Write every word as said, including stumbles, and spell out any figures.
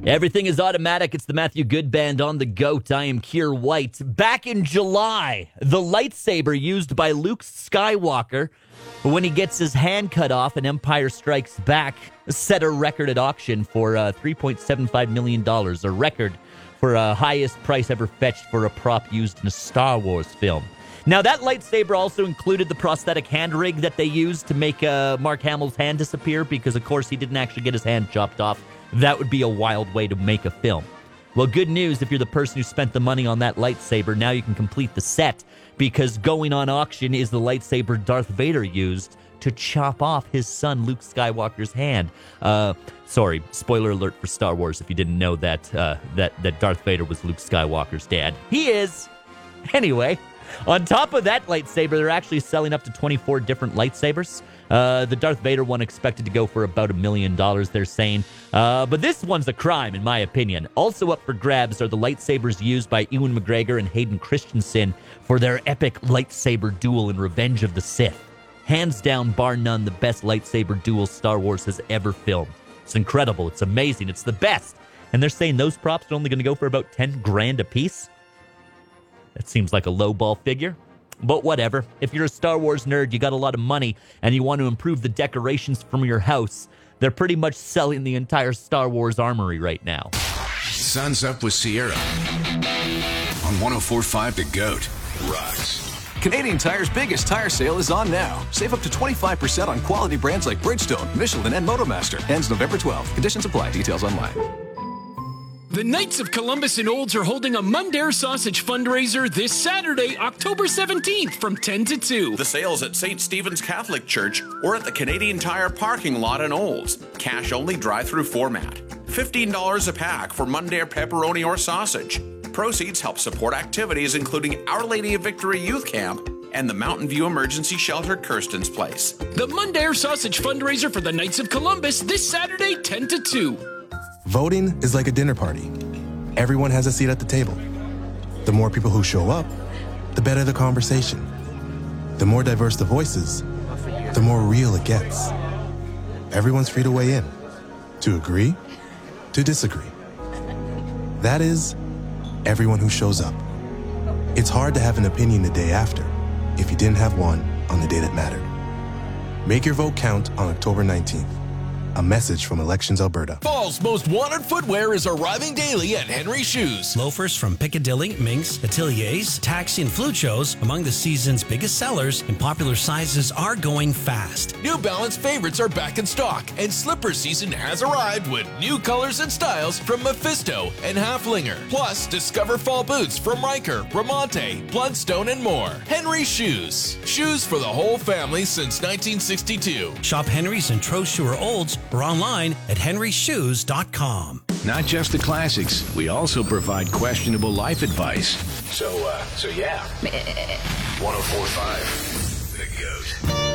Everything is automatic. It's the Matthew Good Band on the GOAT. I am Keir White. Back in July, the lightsaber used by Luke Skywalker when he gets his hand cut off in Empire Strikes Back set a record at auction for uh, three point seven five million dollars, a record for a uh, highest price ever fetched for a prop used in a Star Wars film. Now, that lightsaber also included the prosthetic hand rig that they used to make uh, Mark Hamill's hand disappear because, of course, he didn't actually get his hand chopped off. That would be a wild way to make a film. Well, good news if you're the person who spent the money on that lightsaber. Now you can complete the set because going on auction is the lightsaber Darth Vader used to chop off his son Luke Skywalker's hand. Uh, sorry, spoiler alert for Star Wars if you didn't know that, uh, that, that Darth Vader was Luke Skywalker's dad. He is! Anyway, on top of that lightsaber, they're actually selling up to twenty-four different lightsabers. Uh, the Darth Vader one expected to go for about a million dollars, they're saying. Uh, but this one's a crime, in my opinion. Also up for grabs are the lightsabers used by Ewan McGregor and Hayden Christensen for their epic lightsaber duel in Revenge of the Sith. Hands down, bar none, the best lightsaber duel Star Wars has ever filmed. It's incredible. It's amazing. It's the best. And they're saying those props are only going to go for about ten grand a piece. That seems like a lowball figure. But whatever. If you're a Star Wars nerd, you got a lot of money, and you want to improve the decorations from your house, they're pretty much selling the entire Star Wars armory right now. Sun's Up with Sierra on one oh four point five The GOAT. Rocks. Canadian Tire's biggest tire sale is on now. Save up to twenty-five percent on quality brands like Bridgestone, Michelin, and Motomaster. Ends November twelfth. Conditions apply. Details online. The Knights of Columbus and Olds are holding a Mundair Sausage fundraiser this Saturday, October seventeenth from ten to two. The sale's at Saint Stephen's Catholic Church or at the Canadian Tire parking lot in Olds. Cash only drive-through format. fifteen dollars a pack for Mundair pepperoni or sausage. Proceeds help support activities including Our Lady of Victory Youth Camp and the Mountain View Emergency Shelter Kirsten's Place. The Mundair Sausage fundraiser for the Knights of Columbus this Saturday, ten to two. Voting is like a dinner party. Everyone has a seat at the table. The more people who show up, the better the conversation. The more diverse the voices, the more real it gets. Everyone's free to weigh in, to agree, to disagree. That is, everyone who shows up. It's hard to have an opinion the day after if you didn't have one on the day that mattered. Make your vote count on October nineteenth. A message from Elections Alberta. Fall's most wanted footwear is arriving daily at Henry Shoes. Loafers from Piccadilly, Minx, Ateliers, Taxi, and Fluchos, among the season's biggest sellers, and popular sizes are going fast. New Balance favorites are back in stock, and slipper season has arrived with new colors and styles from Mephisto and Haflinger. Plus, discover fall boots from Riker, Bramante, Bloodstone, and more. Henry Shoes. Shoes for the whole family since nineteen sixty-two. Shop Henry's and Troshua Olds or online at henry shoes dot com. Not just the classics, we also provide questionable life advice. So, uh, so yeah. one oh four point five The GOAT.